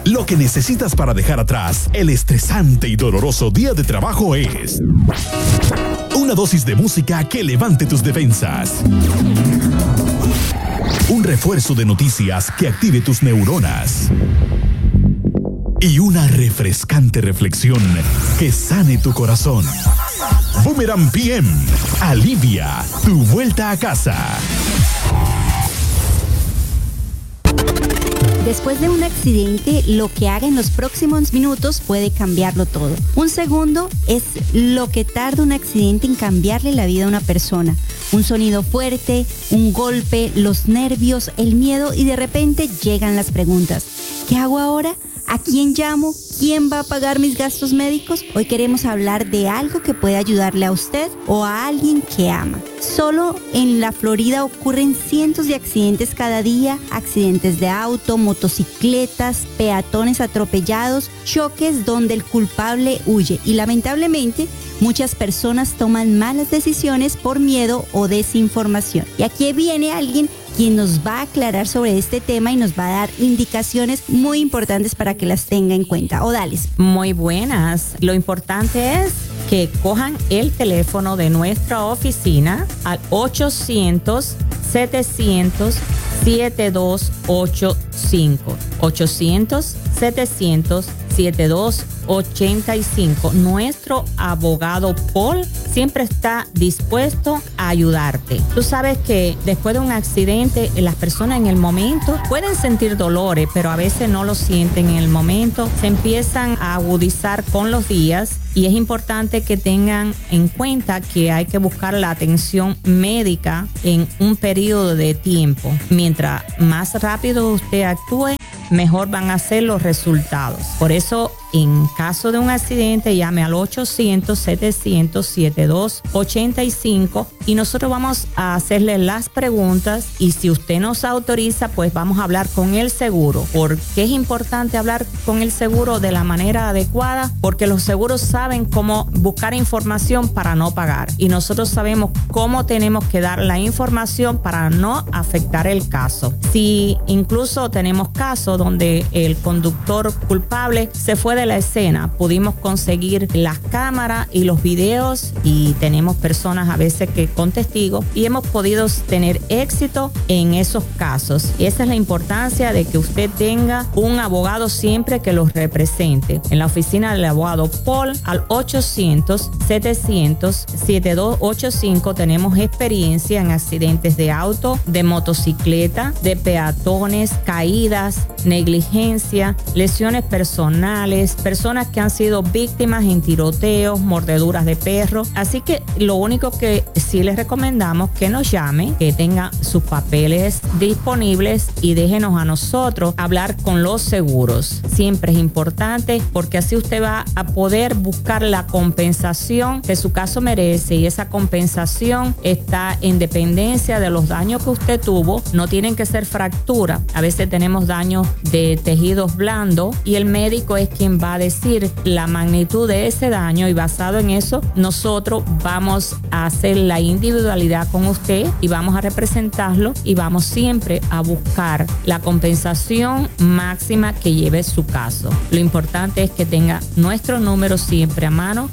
Lo que necesitas para dejar atrás el estresante y doloroso día de trabajo es una dosis de música que levante tus defensas, un refuerzo de noticias que active tus neuronas y una refrescante reflexión que sane tu corazón. Boomerang PM alivia tu vuelta a casa. Después de un accidente, lo que haga en los próximos minutos puede cambiarlo todo. Un segundo es lo que tarda un accidente en cambiarle la vida a una persona. Un sonido fuerte, un golpe, los nervios, el miedo y de repente llegan las preguntas. ¿Qué hago ahora? ¿A quién llamo? ¿Quién va a pagar mis gastos médicos? Hoy queremos hablar de algo que puede ayudarle a usted o a alguien que ama. Solo en la Florida ocurren cientos de accidentes cada día, accidentes de auto, motocicletas, peatones atropellados, choques donde el culpable huye y lamentablemente muchas personas toman malas decisiones por miedo o desinformación. Y aquí viene alguien quien nos va a aclarar sobre este tema y nos va a dar indicaciones muy importantes para que las tenga en cuenta. Odales. Muy buenas. Lo importante es que cojan el teléfono de nuestra oficina al 800-700-7285. 800-700-7285. Nuestro abogado Paul siempre está dispuesto a ayudarte. Tú sabes que después de un accidente, las personas en el momento pueden sentir dolores, pero a veces no lo sienten en el momento. Se empiezan a agudizar con los días y es importante que tengan en cuenta que hay que buscar la atención médica en un periodo de tiempo. Mientras más rápido usted actúe, mejor van a ser los resultados. Por eso, en caso de un accidente, llame al 800-700-7285 y nosotros vamos a hacerle las preguntas y si usted nos autoriza, pues vamos a hablar con el seguro. ¿Por qué es importante hablar con el seguro de la manera adecuada? Porque los seguros saben cómo buscar información para no pagar y nosotros sabemos cómo tenemos que dar la información para no afectar el caso. Si incluso tenemos casos donde el conductor culpable se fue de la escena, pudimos conseguir las cámaras y los videos y tenemos personas a veces que con testigos y hemos podido tener éxito en esos casos. Y esa es la importancia de que usted tenga un abogado siempre que los represente. En la oficina del abogado Paul al 800-700-7285 tenemos experiencia en accidentes de auto, de motocicleta, de peatones, caídas, negligencia, lesiones personales, personas que han sido víctimas en tiroteos, mordeduras de perro. Así que lo único que sí les recomendamos que nos llame, que tenga sus papeles disponibles y déjenos a nosotros hablar con los seguros. Siempre es importante porque así usted va a poder buscar la compensación que su caso merece y esa compensación está en dependencia de los daños que usted tuvo. No tienen que ser fracturas. A veces tenemos daños de tejidos blandos y el médico es quien va a decir la magnitud de ese daño y basado en eso nosotros vamos a hacer la individualidad con usted y vamos a representarlo y vamos siempre a buscar la compensación máxima que lleve su caso. Lo importante es que tenga nuestro número siempre a mano,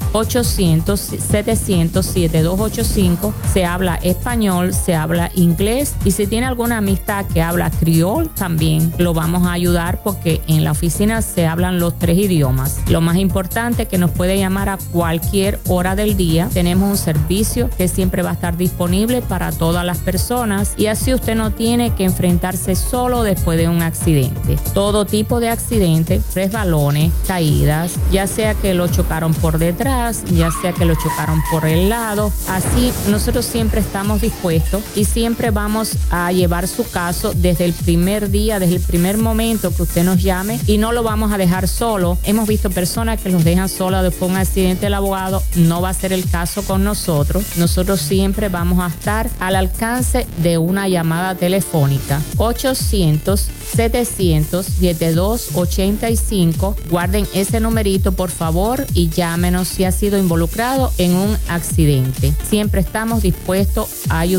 800-700-7285. Se habla español, se habla inglés y si tiene alguna amistad que habla criol también lo vamos a ayudar porque en la oficina se hablan los 3 idiomas. Lo más importante es que nos puede llamar a cualquier hora del día. Tenemos un servicio que siempre va a estar disponible para todas las personas y así usted no tiene que enfrentarse solo después de un accidente. Todo tipo de accidentes, resbalones, caídas, ya sea que lo chocaron por detrás, ya sea que lo chocaron por el lado. Así nosotros siempre estamos dispuestos y siempre vamos a llevar su caso desde el primer día, desde el primer momento que usted nos llame y no lo vamos a dejar solo. Hemos visto personas que los dejan solos después de un accidente. El abogado no va a ser el caso con nosotros. Nosotros siempre vamos a estar al alcance de una llamada telefónica. 800-700-7285. Guarden ese numerito por favor y llámenos si ha sido involucrado en un accidente. Siempre estamos dispuestos a ayudar.